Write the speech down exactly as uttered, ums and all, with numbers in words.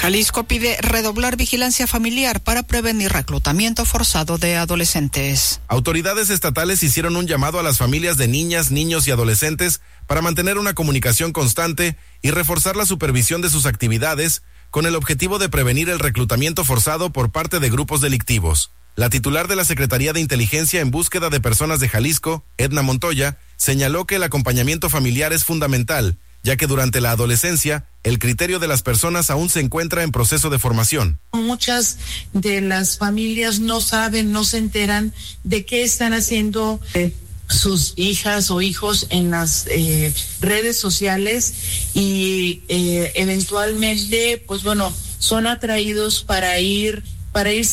Jalisco pide redoblar vigilancia familiar para prevenir reclutamiento forzado de adolescentes. Autoridades estatales hicieron un llamado a las familias de niñas, niños y adolescentes para mantener una comunicación constante y reforzar la supervisión de sus actividades con el objetivo de prevenir el reclutamiento forzado por parte de grupos delictivos. La titular de la Secretaría de Inteligencia en Búsqueda de Personas de Jalisco, Edna Montoya, señaló que el acompañamiento familiar es fundamental, ya que durante la adolescencia, el criterio de las personas aún se encuentra en proceso de formación. Muchas de las familias no saben, no se enteran de qué están haciendo eh, sus hijas o hijos en las eh, redes sociales y eh, eventualmente, pues bueno, son atraídos para ir, para ir